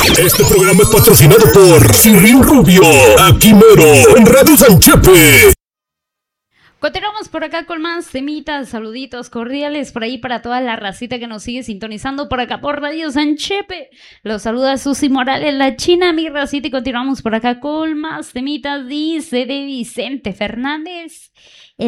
Este programa es patrocinado por Cyril Rubio, aquí mero, en Radio San Chepe. Continuamos por acá con más temitas, saluditos cordiales por ahí para toda la racita que nos sigue sintonizando por acá por Radio San Chepe. Los saluda Susi Morales, la china, mi racita, y continuamos por acá con más temitas. Dice de Vicente Fernández,